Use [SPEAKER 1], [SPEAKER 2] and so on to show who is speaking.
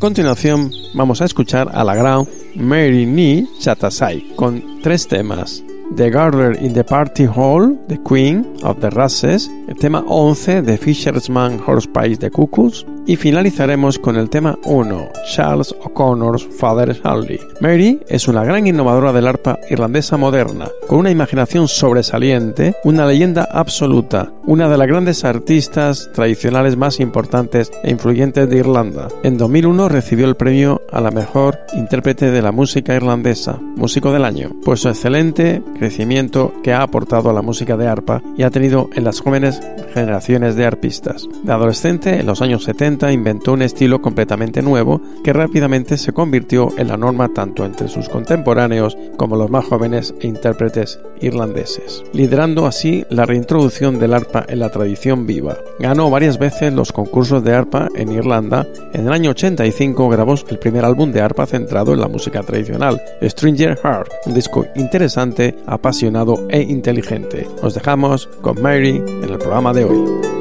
[SPEAKER 1] continuación vamos a escuchar a la gran Mary Ni Chatasai con 3 temas: The Garter in the Party Hall, The Queen of the Russes, el tema 11 de Fisherman Horsepie de Cuckoos, y finalizaremos con el tema 1, Charles O'Connor's Father Halley. Mary es una gran innovadora del arpa irlandesa moderna, con una imaginación sobresaliente, una leyenda absoluta, una de las grandes artistas tradicionales más importantes e influyentes de Irlanda. En 2001 recibió el premio a la mejor intérprete de la música irlandesa, Músico del Año, por su excelente crecimiento que ha aportado a la música de arpa y ha tenido en las jóvenes generaciones de arpistas. De adolescente, en los años 70, inventó un estilo completamente nuevo que rápidamente se convirtió en la norma tanto entre sus contemporáneos como los más jóvenes e intérpretes irlandeses, liderando así la reintroducción del arpa en la tradición viva. Ganó varias veces los concursos de arpa en Irlanda. En el año 85 grabó el primer álbum de arpa centrado en la música tradicional, Stranger Heart, un disco interesante, apasionado e inteligente. Os dejamos con Mary en el programa de hoy.